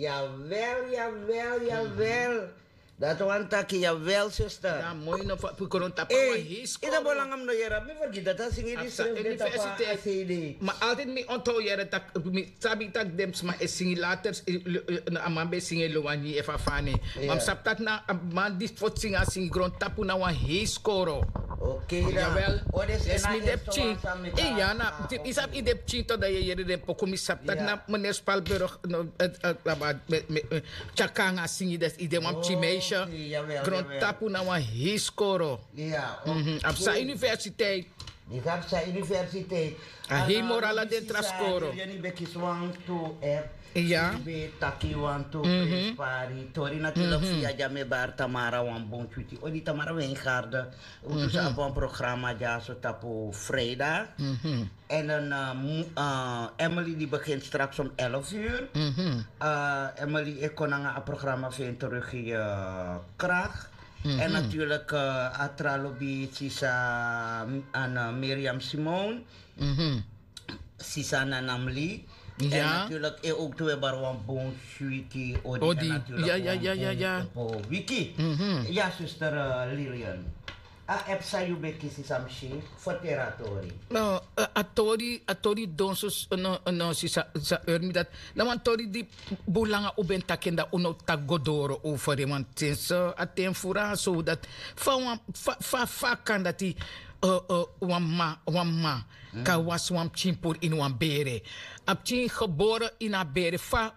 Jawel. Dat want taki, jawel, zuster. Ja, mooi nog voor kon tappen Hey, maar his. ida bolang am no yera, mi vergi dat as ingi Afsa disref de tapa universiteit. asidi. Maar altijd me onthoud je dat sabi tak dems maar is singi later amambe singi loani efa fane. Maar saptat na man dit fot singa singi grond tapu na wan his koro. Oké, Jawel. Odes Yes, ena mi dep esto chin. wan sa Eh ja, na, isap i dep chin to da je de pokomi saptat na meneer Spalburg chakanga singi des ide wam chimeisha. Grond tapu na wan his koro. Ja. Apsa universiteit. Die gaf sa universiteit. Ahi morala den traskoro. Yani beki swang to Ja. Be taki wan to pari. Tori natuurlijk via jame bar Tamara wan bon chuti. Odi Tamara Wijngaarden. Dus op een programma ja zo tapu vrijdag. En dan Emily die begint straks om 11 uur. Emily ik kon aan het programma vinden terug in kracht. En natuurlijk Atralobi Sisa aan Miriam Simone. Sisa Namli. Ja. En natuurlijk ook twee barwan bon suiki Odi. En natuurlijk Ja. Wiki. Ja, zuster Lilian. Epsa you beki sisam shi for territory. No, atori donsus no sisa ermi dat. Na man tori di bulanga uben takenda uno tagodoro over de man tinso aten fura so dat fa kan dat die wamma ka was wam chimpur in wan bere. Ap chin geboren in a bere fa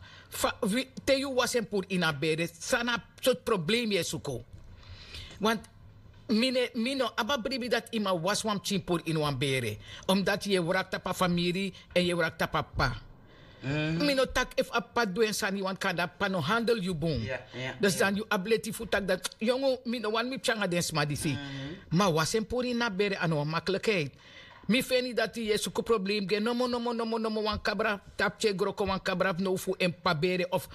te you was en pur in a bere sana soort probleem je suko. Want Mino ababribi dat ima was wam chimpur in wan bere. Omdat je wrakta pa familie en je wrakta papa. Mino tak if apa doen sani wan kada pano handle you boom. Dus dan you ability futak dat jongo mino wan mi changa den smadisi. Maar was en pur in na bere ano makkelijkheid. Mi feni dat die suku probleem ge no mo wan kabra tapche groko wan kabra no fu en pabere of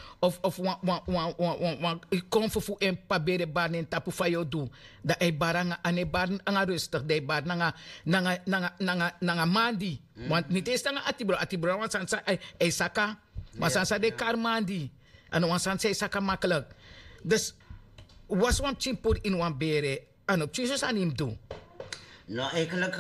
wan kon fu en pabere banen tapu fayo du da e baranga ane bar anga rustig de bar nanga mandi want niet eens nanga atibro wan sansa e saka wan sansa de karmandi en wan sansa e saka makkelijk dus was wan chimpur in wan bere en op Jesus anim do. No, eigenlijk,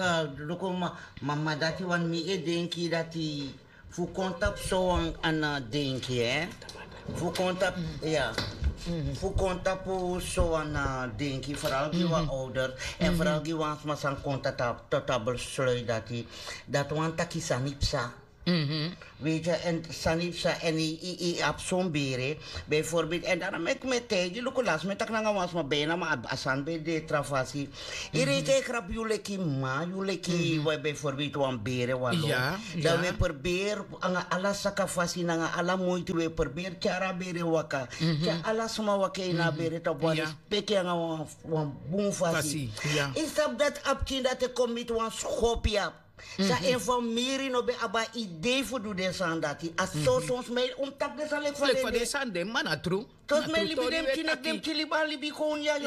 mama dat je wan mi denki dat hij voor contact zo aan denki, hè? Voor contact, ja. Voor contact zo aan denki, vooral die wat ouder en vooral die wat maar zijn contact tot besluit dat wan taki sanipsa. Weet je, en sanipsa en i absorberen bijvoorbeeld en daarom ik met tijd je lukulas met tak nanga was maar bijna maar asan bij de travasi ireke krap juleki ma juleki wij bijvoorbeeld wan beren walo dan we probeer anga ala sakafasi nanga ala moeite we probeer cara bere waka ja ala sma wake na bere to wan peke anga wan boom fasi is dat apkin dat ik kom met wan schopia. Sa informeren no be aba idee voor doen des aan dat die as soms mij omtap des al van de sande man true tot mij libi dem kinek dem chiliba libi kon ja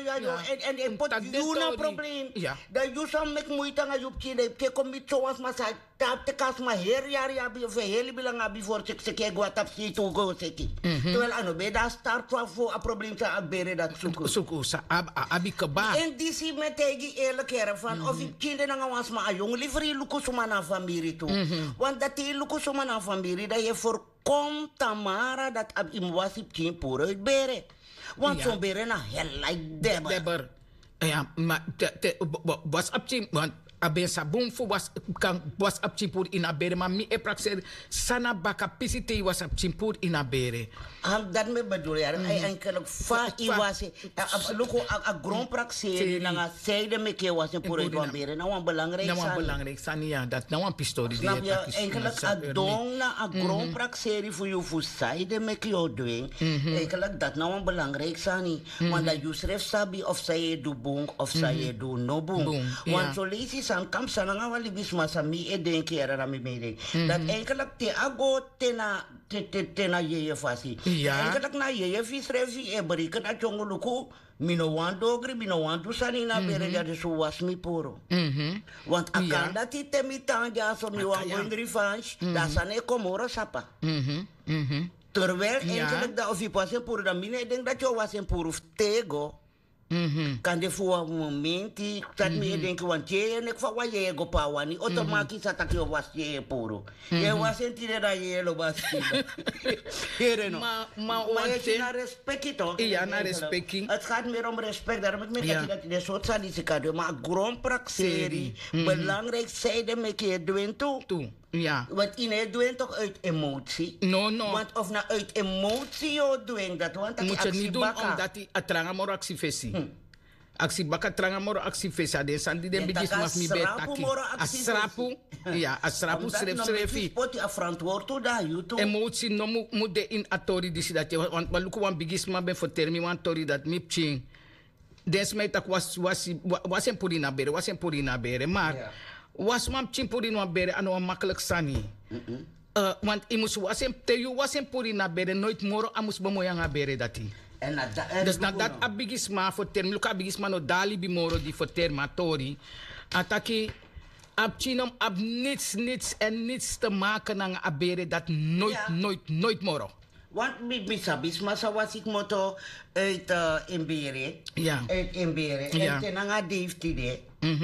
en pot you na probleem dat you sam mek moeite nga yup kine ke kom mit zoals maar sa tap te kas maar her ja bi of hele bilang abi voor se ke gwa tap si to go seki terwijl ano be da start voor a probleem sa bere dat suku sa abi kaba en disi met tegi eerlijkere van of ik kinde nga was maar a jong liever luko suma na familie toe want dat die luko suma na familie dat je voorkomt Tamara dat ab im wasip kin voor uit bere want zo'n bere na hel like debber ja maar was op team want aben sabun fu was op chimpur in abere maar mi e praxer sana baka pisite was op chimpur in abere dat me bedoel ja eigenlijk fa i was luko a grand praxer na zeide me ke was voor uit abere nou een belangrijk sani ja dat nou een pistool die eigenlijk a dong na a grand praxer voor jou voor zeide me ke doen eigenlijk dat nou een belangrijk sani want dat you schrijf sabi of zij do bong of zij do no bong want zo lees je san kam sana nga wali bisma sa mi e denki era na mi mede dat eigenlijk te ago tena ye fasi eigenlijk na ye vis revi e bari kan achongo luku mino wan dogri mino wan tu sani na bere ja de so was mi poro want akanda ti temi tanja so mi wan going revenge da sane komoro sapa Terwijl eigenlijk dat of je pas een poer dan mine, ik denk dat je was een poer of tego. Kan de voor een moment dat me denken want je en ik van wat je go pa wani automatisch dat je was je poer. Je was een tire dat je lo was. Maar je naar respect toch? Ja, naar respect. Het gaat meer om respect. Daarom ik met dat je soort sadische maar grondpraxerie belangrijk zijde met je doen toe. Ja. Want in het doen toch uit emotie? No. Want of nou uit emotie je doen dat, want dat moet je niet doen omdat hij atrangamoro actiefesi. Actie baka trangamoro actiefesi. De sandi de bigis mas mi betaki. Asrapu. Ja, asrapu schreef. Spot je verantwoord toe daar YouTube. Emotie no moet de in atori disi dat je want maluku wan bigis ma ben voor termi wan tori dat mipching. Des mij tak was een purina bere, maar was man chimpurina bere ano makkelijk sani. Want imus was een purina bere nooit moro amus bemoyanga bere dati. Dus dat abigisma voor term luka abigisma no dali bimoro di voor termatori ataki abchinom ab niets te maken aan abere dat nooit moro. Want bisabisma sa was ik moto uit Imbere. Ja. Uit Imbere. En tenanga deeftide.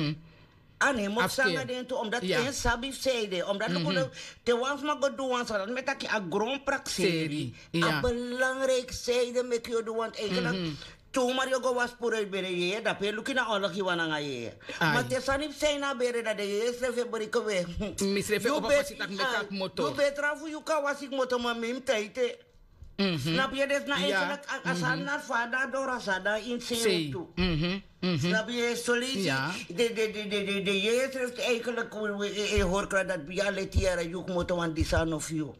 Ane mo sanga dentro omdat een sabif zeide omdat te wans ma go doen so dat met dat a grond praxeri. A belangrijk zeide met je doen want eigenlijk toen maar je go was voor uit bere je dat pe lukina oorlog je wana je. Maar te sanip zijn na bere dat de schreef berike we. Misrefe op pas ik met moto. Je betra voor je ka was ik moto maar mim tijd. Snap je dus na eigenlijk asan naar vader door asada in zee toe. Snap je solutie? De jeugd heeft eigenlijk hoor dat bij alle tieren je moet aan die san of you.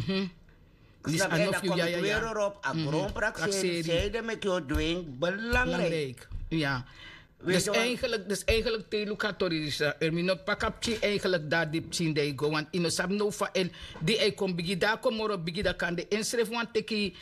Snap je dat komt weer erop agrondpraxerie zijde met je doen belangrijk. Ja. Dus eigenlijk telukatori is ermino pakapchi eigenlijk daar diep zien de go want ino sab no fa el die e kom bigi da komoro bigi da kan de inschrijf want teki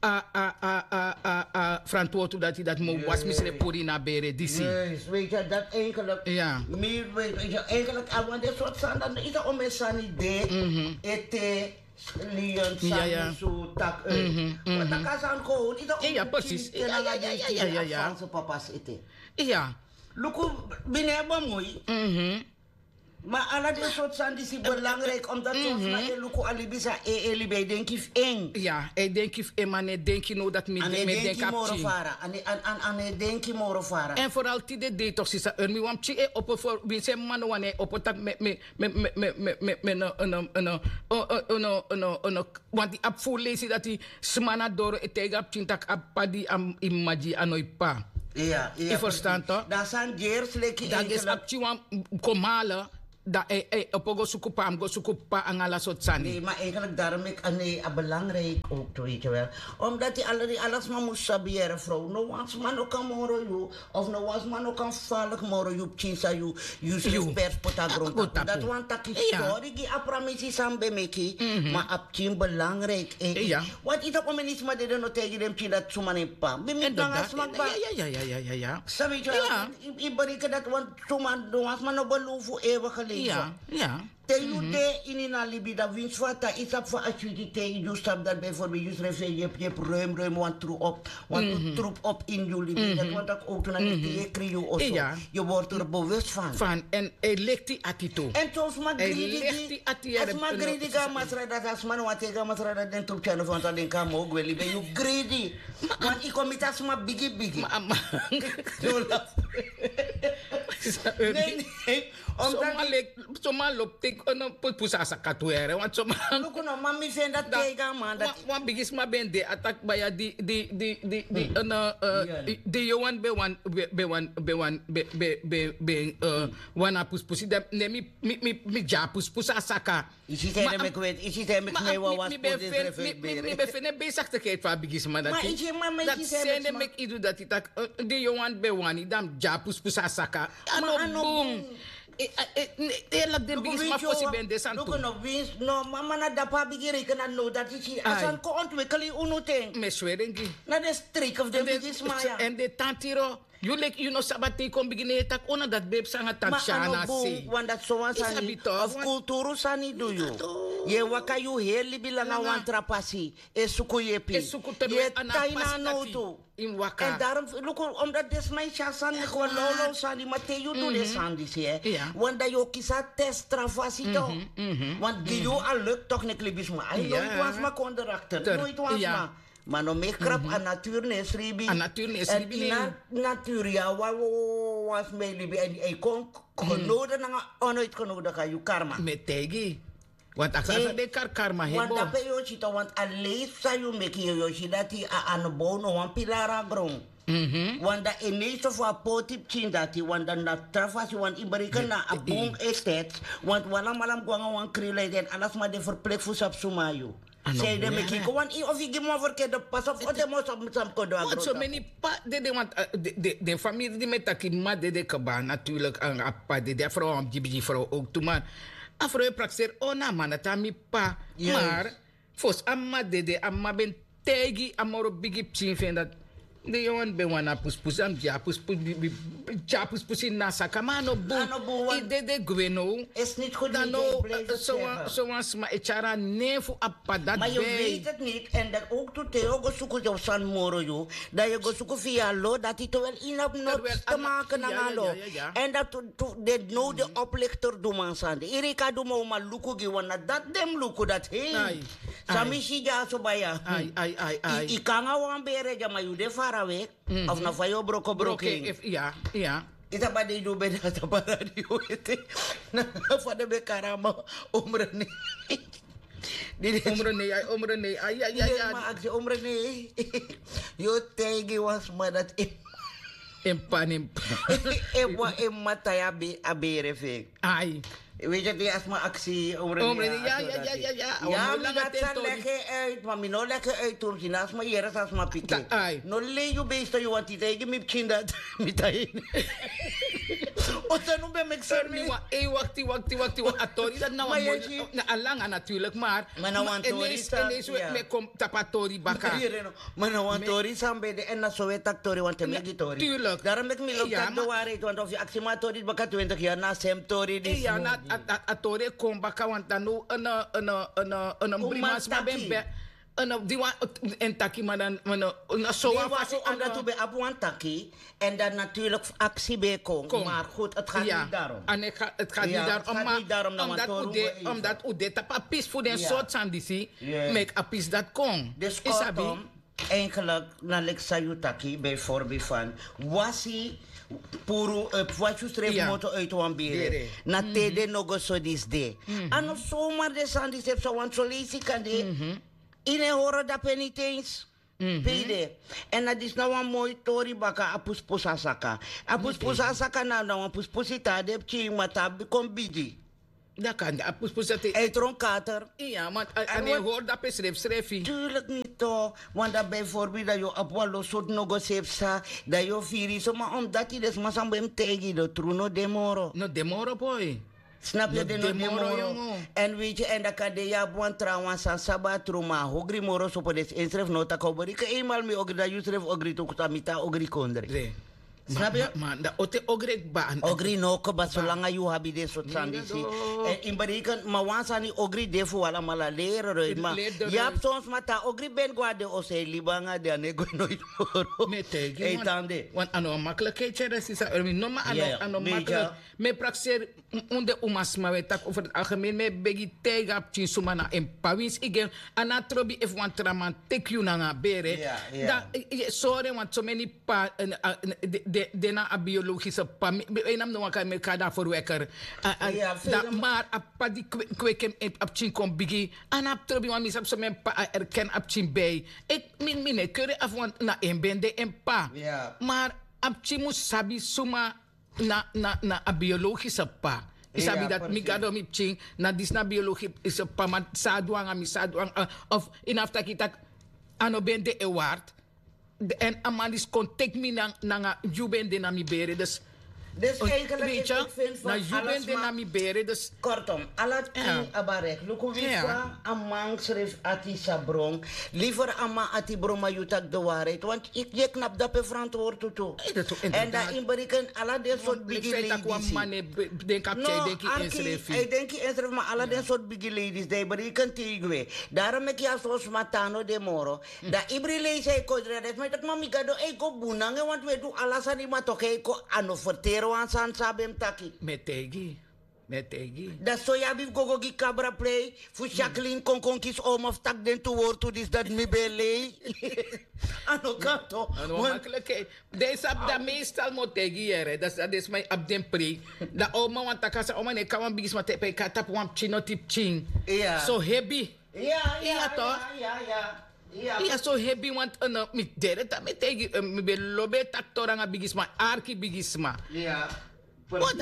verantwoord dat mo was misle puri na bere disi. Yes, weet je dat eigenlijk. Ja. Meer weet je eigenlijk aan de soort san dan is om een san idee ete Lian Sami zo tak wat dat kan zijn gewoon ja precies ja papa's ete. Ja. Luku binnen mooi. Maar alle die soort zijn die belangrijk omdat soms maar luku alibisa libe denk ik eng. Ja, ik denk ik maar net denk je nou dat me denk denk je morofara. En vooral die de toch is er mi wamchi op voor wie se man wane op tak me want die ap voor lezen dat die smana door etega tintak apadi am imaji anoipa. Ja. Je verstaat toch? Dat zijn jeers lekker. Dat is apchiwan komala. Dat op go sukupa angala sotsani. Nee, maar eigenlijk daarom ik belangrijk ook, weet je wel. Omdat die alles maar moest sabieren, vrouw. No was man ook kan moro you, of no was man ook kan vallig moro you, chinsa you pers potagron. Dat want dat is story die apramisi sambe meki, maar apchin belangrijk. Wat is dat om niet maar de no tegen dem chin dat suman in pam. Bim dangas magba. Ja. Sabi je wel, ibarike dat want suman no was man no beloofo eeuwig geleden. Ja. Te jude in een alibi dat winst wat dat is op voor activiteit. Je stapt dat bijvoorbeeld je schrijft je hebt ruim want troep op in jullie. Dat want dat ook toen je krijgt of zo. Je wordt er bewust van. En hij legt die attitude. En soms maar greedy. Als maar greedy gaan masra dat als man wat tegen masra dat den troep channel van dat den kan ook wel ben je greedy. Want ik kom met als maar biggie. Nee. Zomaar loopt ik een pusa sa katuere want zomaar look no mami vind dat tegen man dat wan bigis ma ben de attack by de Johan be wana puspusi de mi ja pusa saka is het hem ik weet is het hem ik mee was mi be fene bezigheid van bigis ma dat dat zijn me ik doe dat de Johan be wani dam ja pusa saka ano eerlijk de bigis ma fosi ben de santo no mama na dapa bigiri kana no dat is asan ko ontwikkeling unuting me swerengi na de streak of the bigis ma ja en de tantiro you know sabati kom begine tak ona dat babe sanga tanchana si want dat so was of kulturu sani do you Ye waka yu heel libilanga wan trapasi. E suku yepi. E suku tebe Ye ana taina pasi no dati. tu. In waka. En daarom, look, omdat des mijn chasan, ik wil lolo sandi, maar te you do de sandi, zie je. Want dat je kisa test trafasi toch. Want die you al lukt toch niet libis, maar hij nooit was maar contractor, nooit was maar. Maar no meer krap aan natuur ne sribi. Aan natuur ne sribi. En natuur ja, was mee libi. En hij kon genoden na onuitgenodigd ga je karma. Met tegi. Want ik zeg de karma hebo. Want dat ben je chito, want alleen zou je meki je chita die aan de bono wan pilara grond. Want dat ineens of een potip chin dat want dan dat trafasi want ibereken na a boom estate want walang malam guanga wan krile den alles maar de verplek voor sap sumayo. Say de meki ko wan of you give me verkeerde pas of de mo sam ko do agro. So many pa de want de familie die met takima de kaba natuurlijk aan apa de vrouw om die vrouw ook toe maar afro je praxer ona manatami pa maar fos amma de amma ben tegi amoro bigi psin vind dat de jongen ben wana puspus am ja puspus in nasa kamano bu ide de gweno is niet goed dan no zo was maar echara nefu appa dat maar je weet het niet en dat ook to te ook zoeken op san moro yo dat je go zoeken via lo dat het wel inap not te maken na lo en dat de no de oplichter doen man sande irika doen maar luku gi wana dat dem luku dat hey samishi ja so baya ai ikanga wan bere ja mayude faraway of na fayo broko ja Kita pada hidup beda sama radio itu. Nah, pada bekarama umrene. Umrene ay. Maak si umrene. Yo tegi was madat empanim. Ewa emataya abere fe. Ay. Weet je die asma actie umrene? Ja. Ja, maar dat zijn lekker uit, maar mi no lekker uit toen je naast me hier als maar pikken. No leju beest je want die tegen me kinda met hij. Otta no ben ik zo niet. Wacht. Atori dat nou na alanga natuurlijk, maar nou antori me kom tapatori baka. Maar nou antori sambe de en na so wet actori want te me tori. Tuurlijk. Daarom ik me loop dat de waarheid want of je actiematori baka 20 jaar na semtori dis. Ja, na atore kom baka want dan no een brimas maar ben die en taki maar dan zo was omdat we op een taki en dan natuurlijk actie bij komen maar goed het gaat niet daarom en het gaat niet daarom omdat u tapa pis voor den soort sandisi make a pis dat kon dus kortom eigenlijk na Lexayutaki bijvoorbeeld van was hij puro fuachu stref moto uit wan bere na tede nogo so dis de ano zomaar de sandi sep so wan solisi kan de ine horo da penitens pede en dat is nou een mooi tori baka apuspusasaka na wan puspusita de chi mata kom bidi dat kan de apuspusate eitron kater ja maar en je hoort dat schrefi tuurlijk niet toch want dat bijvoorbeeld dat je op wallo soort nogo sepsa dat je viri zo maar omdat hij dus maar sam tegen de truno demoro no demoro boy snap je de no demoro en weet je en dat kan de ja buan trouwens san sabatru ma hogri moro so podes inschrijf nota kobori ke eenmaal me ogri dat je schrijf ogri to kutamita ogri kondre snap je? Maar dat ote ogrek baan. Ogri no ko basolanga yu habi de so sandisi. En in barikan mawansani ogri defu wala mala leren ma. Yap soms mata ogri ben guade o se libanga de anego no itoro. Metegi. Eitande. Want ano makkelijkheid is isa. No ma ano makkelijk. Me praxer unde umasma wetak over het algemeen me begi tega pchin sumana en pawins igen anatrobi if want traman tek you nanga bere. Da sorry want so many pa de na a biologische pam enam no kan me kada voor wekker maar apa di kwekem op chin kom bigi an ap trobi wan misap so men pa erken op chin bij ik min kure af want na en bende en pa maar op chin mus sabi suma na a biologische pa isabi dat mi gado mi chin na disna biologie is pa man sadwang of in afta kita ano bende e ward en amalis contact mi nanga jubende na mi bere dus Dus eigenlijk weet is je, ik vind van nou, je alles bent de maar... nami bere, dus Kortom, alla ting abarek. Luku wifra amang schreef ati sabrong. Liever ama ati broma yutak de waarheid. Want je knap dat pe verantwoord toe. dat is En dat in beriken alla de soort biggie ik dat kwam ladies. mannen denk ik denk ik inschrijf. Ik denk je inschrijf, maar alla de soort biggie ladies. Die beriken tegen. Daarom ik ja zoals matano de moro. Dat ibri lees hij kodre. Dat met dat mami gado eko bunange. Want we doen alles aan die matoke eko ano vertero aan san sabem taki. Met tegi. Met tegi. Dat zo ja bif gogo gi cabra play. Fu Jacqueline kon kies om of tak den to woord to dis dat mi bele. Ano kanto. Ano makkelijk. Deze ab da meestal moet tegi here. Dat is mijn ab den pre. Da oma want takasa oma ne kawan bigis mate pe katap wan chino tip ching. Ja. So heavy. Ja, toch? Ja, so heavy want mi dere ta me tegi mi be lobe tak toranga bigisma arki bigisma. Ja. Wat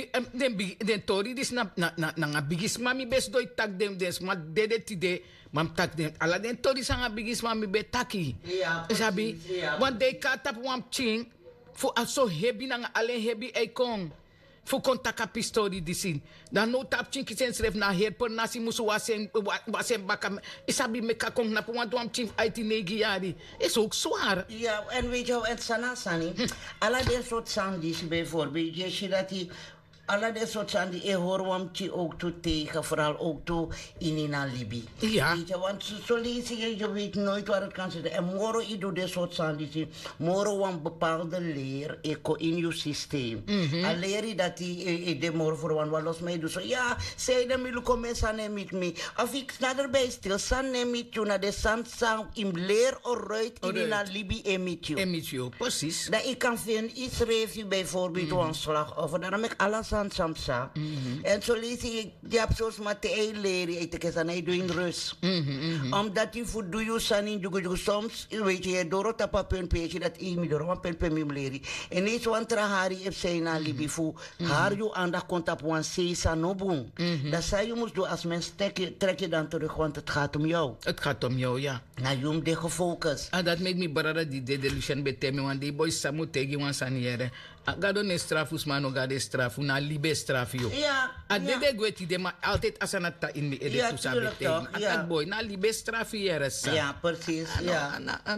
den tori dis na bigisma mi bes doi tak dem des ma dede tide mam tak dem ala den tori sanga bigisma mi be taki. Ja, sabi precies, ja. want de katap wam ching fu aso heavy nanga alleen heavy e kong. Fu kontaka pistori disin. Dan no tap ching kisen sref na her per nasi musu wasen baka. Isabi me kakong na puwan tuam ching aiti negi yari. Is ook zwaar. Ja, en weet je wel, het sana sani. Alla de soort sandis bijvoorbeeld. Je ziet dat die... Alla de soort sandi hoor wam die ook toe tegen. Vooral ook toe in Libi. Ja. Weet je, want zo lees je weet nooit waar het kan zitten. En moro i doe de soort sandis. Moro wam bepaalde leer eko in je systeem. A leer je dat die de moro voor wan los mee doet. Zo ja, zei de milu komen sanen met me. Of ik sta erbij stil. Sanen met je naar de sand in leer oruit in Libi emit je. Emit je, precies. Dat ik kan vinden, iets reef bijvoorbeeld een slachtoffer. Daarom heb ik alles aan samsa. En zo lees ik, die heb zoals maar te leren. Ik denk dat hij doet in rust. Omdat je voor doe je san in jugu soms, weet je, door het papen peetje dat ik me door een pen pen me leren. En eens want hari heb zij na libi voor haar je aandacht komt op een seesa no boom. Dat zij je moest doen als mensen trek je dan terug, want het gaat om jou. Het gaat om jou, ja. Nou, je moet de gefocust. Ah, dat maakt me brada die de delusion betemi, want die boys samu tegi wan saniere. Gado ne strafus mano gade strafu na libe strafu yo. Ja. Dede gweti de ma altijd asanata in me ede Ja, tusa tuurlijk betegi. toch, ja. Akat boy na libe strafu yere sa. Ja, precies. Ja.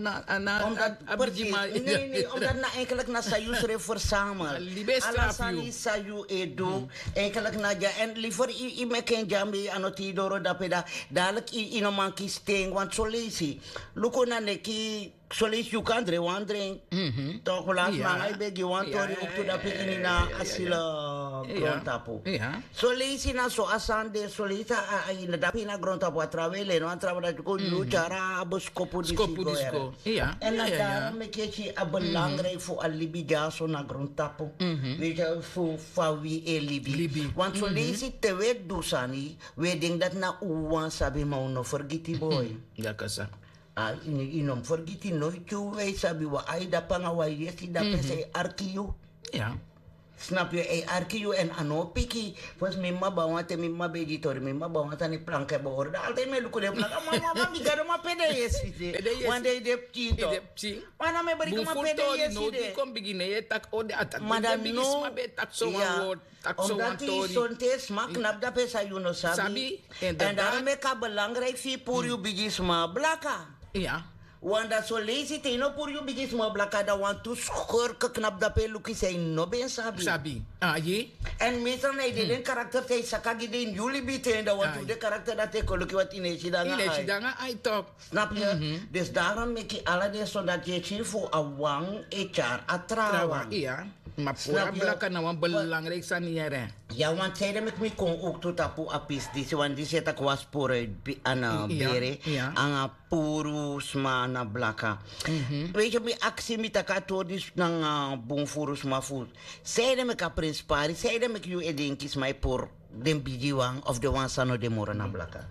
Omdat, precies, nee, omdat na eigenlijk na sayu schreef verzamel. Libe straf Alasani sayu edu, eigenlijk na ja, en liever i meken jambi anoti doro dapeda, dadelijk i no man ki sting, want zo lees je. Luko na neki, zo lees je kan dre wandering. Toch laat maar, hij beg je want tori ook to dape in na asila grondtapo. Zo lees je na zo asande, zo lees je in dape na grondtapo, atravele, no atravele dat ko luchara aboskopo disco. Ja. En daarom is het belangrijk voor alibidaso na grondtapo. Weet je, voor wie libi. Want zo lees je te wet dusani, we denken dat na uwan sabi mauno vergiti boy. Ja, kasa. Inom vergiti nooit toe, wij sabi wa ay da panga wa yesi da pese arkiyo. Ja. Snap je? Arkiyo en anopiki. Pues mimma bawante mimma begitori mimma bawante ni planke boorde. Altijd me luku de planke. Mama mi gado ma pede yesi de. One day de pchinto. Wana me bari ma pede yesi de. No kom begine ye tak ode atak. Mada no. Ma be tak so one word. Tak so one tori. Omdat die sonte smak knap da pesa you no sabi. En daarom is het belangrijk voor pour you bigisma blaka. Ja. Want dat zo lees je tegen op je begint maar blakka dat want tu schurken knap dat pe luki zijn no ben sabi. Sabi. Ah je. En meestal nee de karakter te sakagi de jullie bieten dat want de karakter dat ik luki wat ineens dan ga. Ineens dan ai top. Snap je? Dus daarom maak je alle de zo dat je chief voor awang echar atrawa. Ja. Maar pura blakka na wan belangrijk san hier. Ja, want zij met me kon ook tot apu apis dis want die zet ik was voor aan bere aan puru sma na blaka. Weet je me actie met elkaar door die nang bon voor sma food. Zij me ka prinspari, zij me you edenkis mij voor den bidiwang of de wansano de moro na blaka.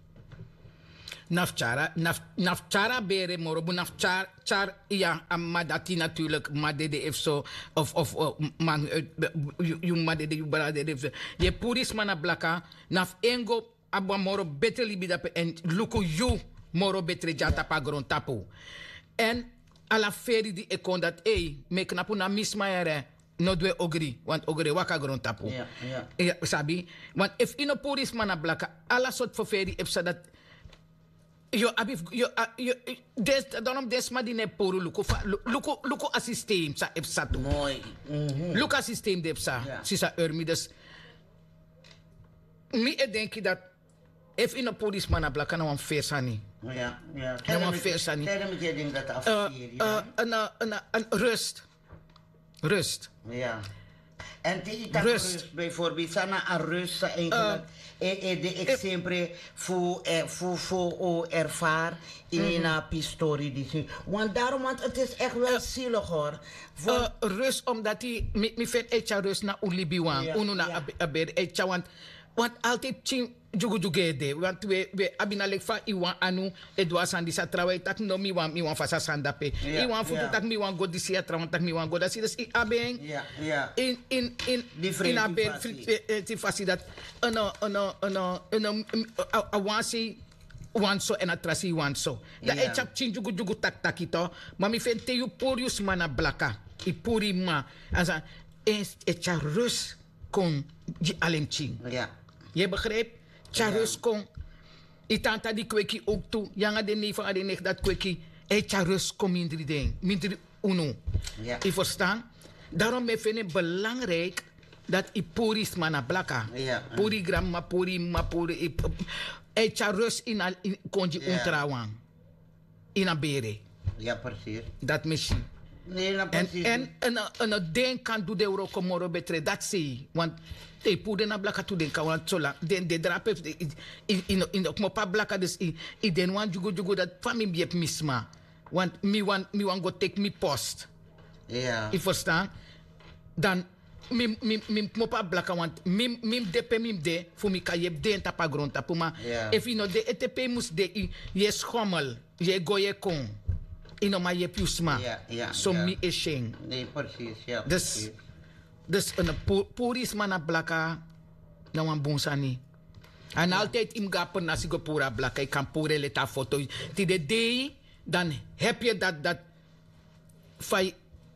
Nafchara bere morobu nafchar ja amadati natuurlijk madede heeft zo of man you madede you brade heeft je puris mana blaka naf engo abwa moro betre libida en luku you moro betre jata pa gron tapu en ala feri di ekon dat me knapu na misma ere no dwe ogri, want ogri waka grond tapu. Ja, ja. Ja, sabi? Want if ino puris mana blaka, ala sort foferi if sa dat yo abif yo des daarom des ma dine poru luko assistem sa if sa tu. Mooi. Luka systeem de sa Ja. sisa ermi dus mi e denki dat if ino puris mana blaka na wan fersani. Ja, ja. Na wan fersani. Kijk met je ding dat afvier. Een rust. Rust. Ja. En die tak Rust. rust bijvoorbeeld, sana een rust eigenlijk. De ik sempre voor ervaar in een pistori die. Want daarom, want het is echt wel zielig hoor. Rust omdat hij mi vet etja rust na ulibiwan. Ja, Unu na ja. aber etja want altijd ching jugujugede. Want we abinalek fa iwan anu edwa sandi sa trawe tak no mi wan fasa sandape. Ja, Iwan futu ja. tak mi wan go disi trawan tak mi wan go dasi dus I abeng. Ja, ja. In Different aber ti fasi dat awansi wanso en atrasi wanso. Da Ja. etja ching jugu tak takito. Mami fente yu purius mana blaka. I puri ma. Asa etja rus kon di alem ching. Ja. Je begrijpt? Charus kon. Itanta die kweki ook toe. Janga de neef van de nicht dat kweki. Charus kon minder ding. Minder uno. Ja. Je verstaan? Daarom vind ik belangrijk dat i puris mana blaka. Ja. Puri gramma, puri ma, puri. Charus in konji Ja. untrawang. In a bere. Ja, precies. Dat misschien. Nee, nou precies. En den kan do de euro komoro betre. Dat zie. Want te pude na blaka tu den kawan sola. Den de drape in de kmopa blaka dus i den wan jugu dat fami biep misma. Want mi wan go take mi post. Ja. I verstaan? Dan mi kmopa blaka want mim depe mim de fu mi ka yep den tapa grond tapu ma. Ja. If ino de etepe mus de je schommel. Je goye kon. Ino ma yep yusma. Ja, ja, So ja. mi esheng. Nee, precies. Ja, Dus, precies. dus een puris mana blaka na wan bonsani. En altijd im gapen nasi go pura blaka. Ik kan pure leta foto. Ti de day, dan heb je dat fai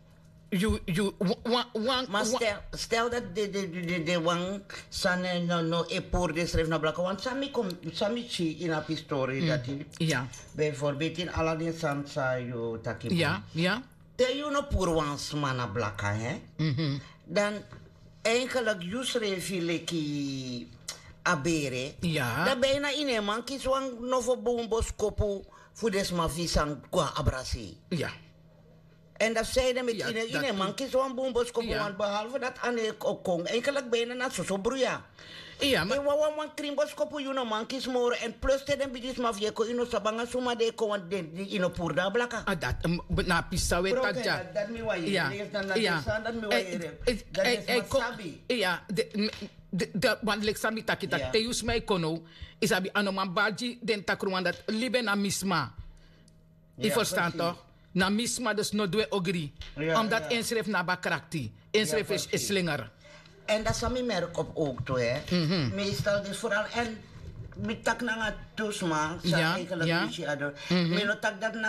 Maar stel dat de wang sane no e por de schrijf na blaka. Want sami chi in een historie dat hij ja, bijvoorbeeld in Aladdin Sansa yo taki. ja. Te you no por wans mana blaka hè. Dan eigenlijk you schrijf ki abere. Ja. Dan bijna in een man kies wang novo bombos kopu voor des ma visang kwa abrasi. Ja. En dat zeiden met Ja, in een man kies wang bombos kopu Ja. want behalve dat ane okong eigenlijk bijna na so broeia. Ja, maar En wan krimbos kopu you no man kies more en plus te den bidis ma vieko ino sabanga suma de ko want de ino purda blaka. dat na pisawe tadja. Dat mi wa Ja, je dan na ja. dat mi wa je. Dat is masabi. Ja, want like sami taki tak Ja. te use mij kono is abi anoman baji den takruan dat libe na misma. I Ja, verstaan precies. toch? Na misma dus no dwe ogri. Ja, Omdat ja. inschrijf na bakrakti. Inschrijf Ja, is precies. slinger. En dat is mijn merk op ook toe, hè. Meestal dus vooral, en met tak na nga tusma, sa Ja, eigenlijk ja. niet, maar tak dat na